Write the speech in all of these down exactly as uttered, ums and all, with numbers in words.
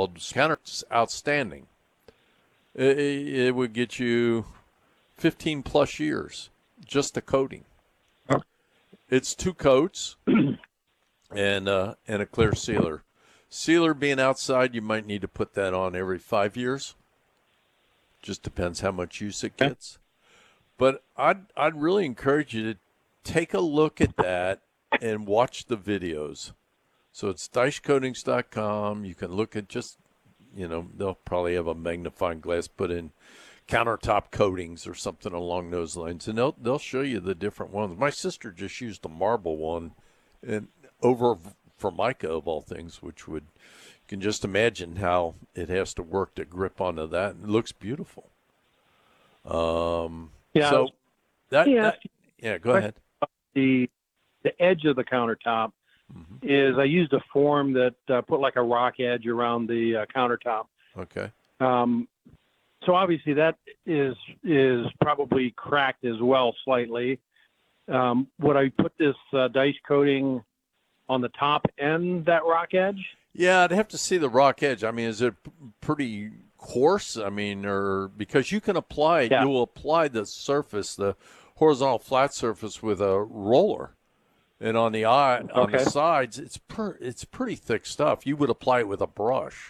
called counter outstanding. It, it would get you fifteen plus years just a coating. Oh. It's two coats and uh, and a clear sealer. Sealer being outside, you might need to put that on every five years. Just depends how much use it gets. But I'd I'd really encourage you to take a look at that and watch the videos. So it's Deich Coatings dot com. You can look at just, you know, they'll probably have a magnifying glass put in countertop coatings or something along those lines, and they'll they'll show you the different ones. My sister just used the marble one, and over Formica of all things, which would you can just imagine how it has to work to grip onto that. It looks beautiful. Um, yeah. So that, Yeah. that yeah, go ahead. The the edge of the countertop Mm-hmm. is I used a form that uh, put like a rock edge around the uh, countertop. Okay. Um, so obviously that is is probably cracked as well slightly. Um, would I put this uh, Deich coating on the top and that rock edge? Yeah, I'd have to see the rock edge. I mean, is it p- pretty coarse? I mean, or because you can apply it, Yeah. you'll apply the surface, the horizontal flat surface with a roller. And on the eye, on the Okay. sides, it's per, it's pretty thick stuff. You would apply it with a brush.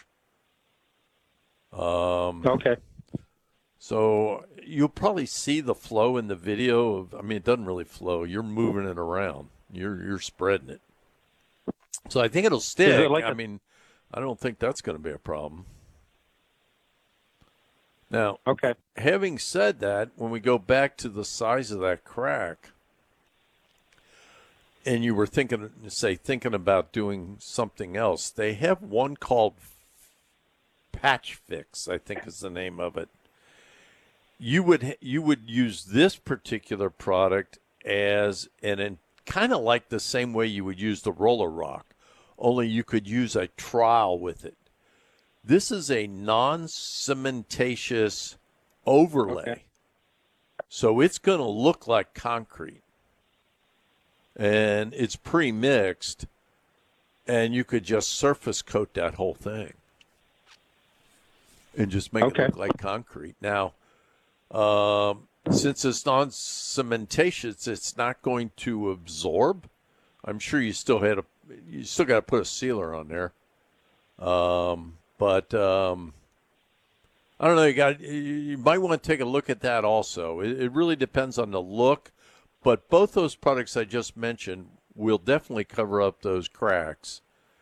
Um, Okay. So you'll probably see the flow in the video. Of, I mean, it doesn't really flow. You're moving it around. You're you're spreading it. So I think it'll stick. like I a- mean, I don't think that's going to be a problem. Now, Okay. having said that, when we go back to the size of that crack, and you were thinking, say, thinking about doing something else, they have one called Patch Fix, I think is the name of it. You would you would use this particular product as an, an kind of like the same way you would use the roller rock, only you could use a trowel with it. This is a non-cementatious overlay, Okay. so it's going to look like concrete, and it's pre-mixed, and you could just surface coat that whole thing and just make Okay. it look like concrete. Now, um, since it's non-cementatious, it's not going to absorb. I'm sure you still had a, you still got to put a sealer on there. Um, but um, I don't know. You got, you might want to take a look at that also. It, it really depends on the look, but both those products I just mentioned will definitely cover up those cracks,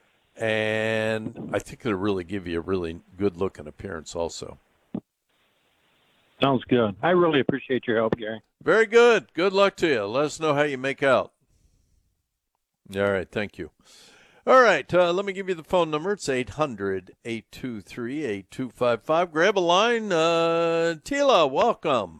and I think it'll really give you a really good look and appearance also. Sounds good. I really appreciate your help, Gary. Very good. Good luck to you. Let us know how you make out. All right. Thank you. All right. Uh, let me give you the phone number. It's eight hundred, eight two three, eight two five five. Grab a line. Uh, Tila, welcome.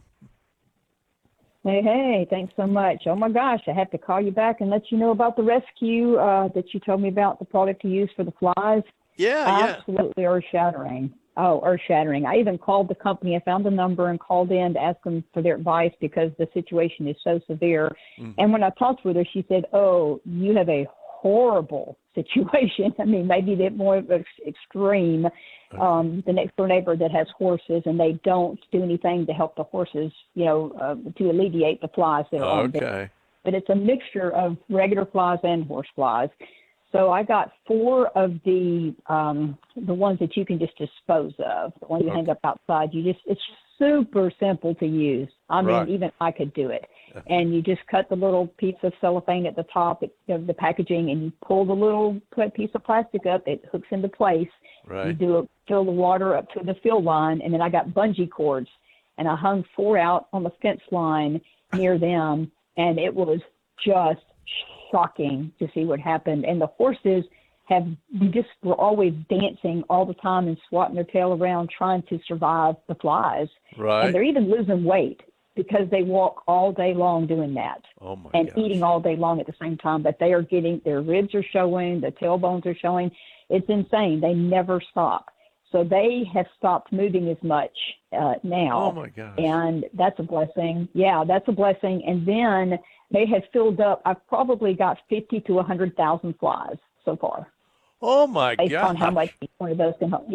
Hey, hey, thanks so much. Oh, my gosh, I have to call you back and let you know about the rescue uh, that you told me about, the product to use for the flies. Yeah, yeah. Absolutely earth-shattering. Oh, earth-shattering. I even called the company. I found the number and called in to ask them for their advice because the situation is so severe. Mhm. And when I talked with her, she said, oh, you have a horrible situation. I mean, maybe a bit more ex- extreme. Um, the next door neighbor that has horses, and they don't do anything to help the horses, you know, uh, to alleviate the flies that are on them. Okay. But it's a mixture of regular flies and horse flies. So I got four of the um, the ones that you can just dispose of, the one you Okay. hang up outside. You just it's super simple to use. I mean, Right. even I could do it. And you just cut the little piece of cellophane at the top of the packaging, and you pull the little piece of plastic up. It hooks into place. You Right. do a, fill the water up to the fill line, and then I got bungee cords, and I hung four out on the fence line near them, and it was just shocking to see what happened. And the horses have just were always dancing all the time and swatting their tail around trying to survive the flies. Right. And they're even losing weight because they walk all day long doing that Oh, my and gosh. eating all day long at the same time. But they are getting, their ribs are showing, the tailbones are showing. It's insane. They never stop. So they have stopped moving as much uh, now. Oh, my gosh. And that's a blessing. Yeah, that's a blessing. And then they have filled up, I've probably got fifty to one hundred thousand flies so far, Oh, my based gosh. on how much each one of those can help.